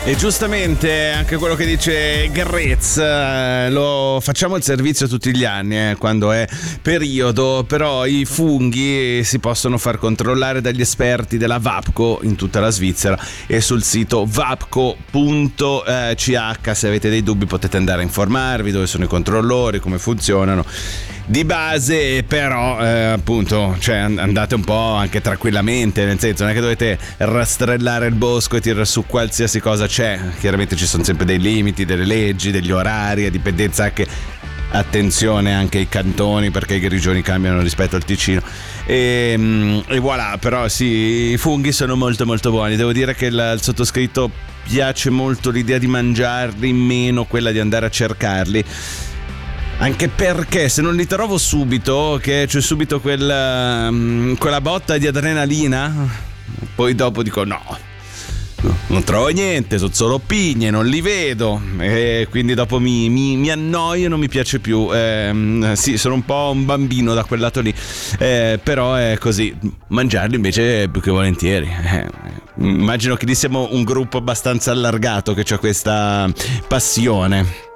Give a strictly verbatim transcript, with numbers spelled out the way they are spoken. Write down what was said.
E giustamente anche quello che dice Grez, eh, lo facciamo il servizio tutti gli anni eh, quando è periodo, però i funghi si possono far controllare dagli esperti della Vapco in tutta la Svizzera e sul sito vapco punto c h. Se avete dei dubbi potete andare a informarvi dove sono i controllori, come funzionano. Di base però eh, appunto, cioè andate un po' anche tranquillamente, nel senso non è che dovete rastrellare il bosco e tirare su qualsiasi cosa c'è. Chiaramente ci sono sempre dei limiti, delle leggi, degli orari, a dipendenza anche, attenzione anche ai cantoni, perché i grigioni cambiano rispetto al Ticino e, e voilà. Però sì, i funghi sono molto molto buoni. Devo dire che il, il sottoscritto piace molto l'idea di mangiarli, meno quella di andare a cercarli, anche perché se non li trovo subito, che c'è subito quel, quella botta di adrenalina, poi dopo dico no, no, non trovo niente, sono solo pigne, non li vedo, e quindi dopo mi, mi, mi annoio e non mi piace più. Eh, sì, sono un po' un bambino da quel lato lì, eh, però è così. Mangiarli invece più che volentieri. Eh, immagino che lì siamo un gruppo abbastanza allargato che c'ha questa passione.